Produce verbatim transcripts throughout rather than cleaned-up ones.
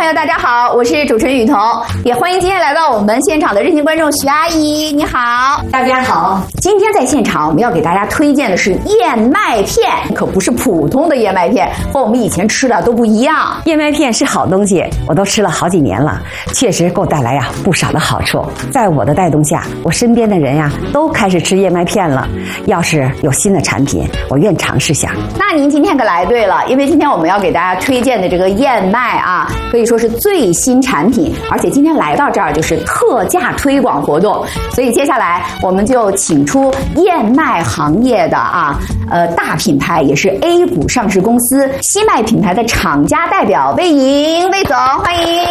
友，大家好，我是主持人雨桐，也欢迎今天来到我们现场的热心观众徐阿姨，你好， 大家好。 今天在现场我们要给大家推荐的是燕麦片，可不是普通的燕麦片，和我们以前吃的都不一样。 燕麦片是好东西，我都吃了好几年了，确实给我带来呀不少的好处。在我的带动下，我身边的人呀都开始吃燕麦片了。要是有新的产品，我愿尝试下。 那您今天可来对了，因为今天我们要给大家推荐的这个燕麦啊，可以说是最新产品，而且今天来到这儿就是特价推广活动，所以接下来我们就请出燕麦行业的啊呃大品牌，也是 A 股上市公司西麦品牌的厂家代表魏莹，魏总欢迎。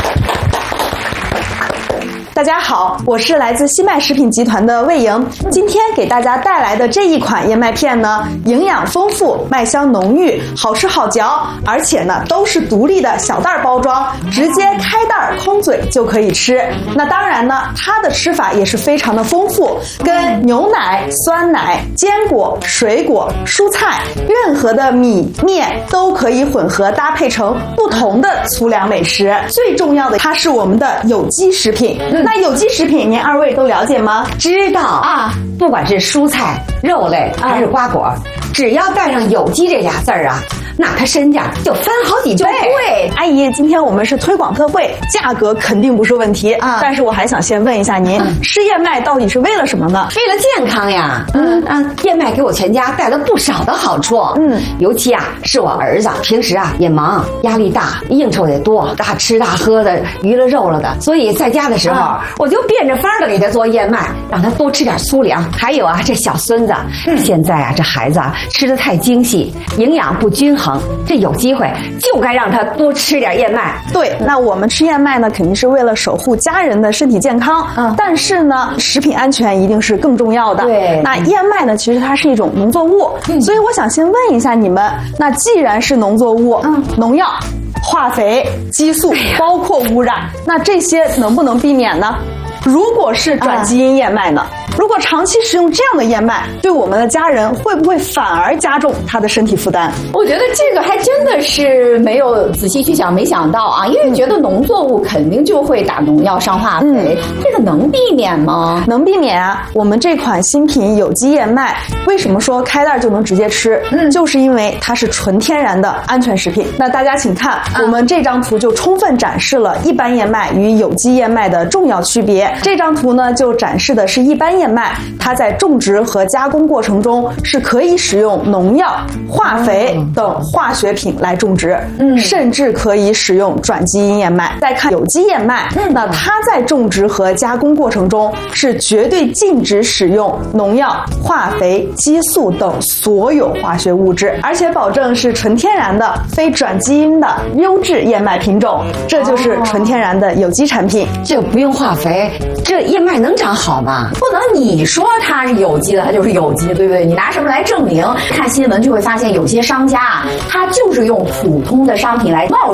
大家好，我是来自西麦食品集团的魏莹。今天给大家带来的这一款燕麦片呢，营养丰富，麦香浓郁，好吃好嚼，而且呢都是独立的小袋包装，直接开袋空嘴就可以吃。那当然呢，它的吃法也是非常的丰富，跟牛奶、酸奶、坚果、水果、蔬菜，任何的米面都可以混合搭配成不同的粗粮美食。最重要的，它是我们的有机食品。那有机食品您二位都了解吗？ 知道啊，不管是蔬菜、肉类还是瓜果，只要带上有机这俩字儿啊，那它身价就翻好几倍。 对，阿姨，今天我们是推广特惠，价格肯定不是问题啊。但是我还想先问一下您，嗯、吃燕麦到底是为了什么呢？ 为了健康呀。嗯啊，燕麦给我全家带了不少的好处。嗯，尤其啊是我儿子，平时啊也忙，压力大，应酬也多，大吃大喝的，娱了肉了的，所以在家的时候。啊我就变着法儿的给他做燕麦，让他多吃点粗粮。还有啊，这小孙子，嗯、现在啊，这孩子啊吃的太精细，营养不均衡。这有机会就该让他多吃点燕麦。 对，那我们吃燕麦呢，肯定是为了守护家人的身体健康。嗯，但是呢，食品安全一定是更重要的。 对， 那燕麦呢，其实它是一种农作物，嗯、所以我想先问一下你们，那既然是农作物，嗯，农药、化肥、激素，包括污染，那这些能不能避免呢？如果是转基因燕麦呢？如果长期食用这样的燕麦，对我们的家人会不会反而加重他的身体负担？ 我觉得这个还真的是没有仔细去想，没想到啊，因为觉得农作物肯定就会打农药、上化肥，嗯、这个能避免吗？ 能避免啊！我们这款新品有机燕麦，为什么说开袋就能直接吃？嗯，就是因为它是纯天然的安全食品。那大家请看，嗯、我们这张图就充分展示了一般燕麦与有机燕麦的重要区别。这张图呢，就展示的是一般燕麦，它在种植和加工过程中是可以使用农药、化肥等化学品来种植，嗯，甚至可以使用转基因燕麦。再看有机燕麦，嗯、那它在种植和加工过程中是绝对禁止使用农药、化肥、激素等所有化学物质，而且保证是纯天然的、非转基因的优质燕麦品种。这就是纯天然的有机产品， 这不用化肥，这燕麦能长好吗？ 不能你说它是有机的，它就是有机，对不对？你拿什么来证明？看新闻就会发现，有些商家啊，他就是用普通的商品来冒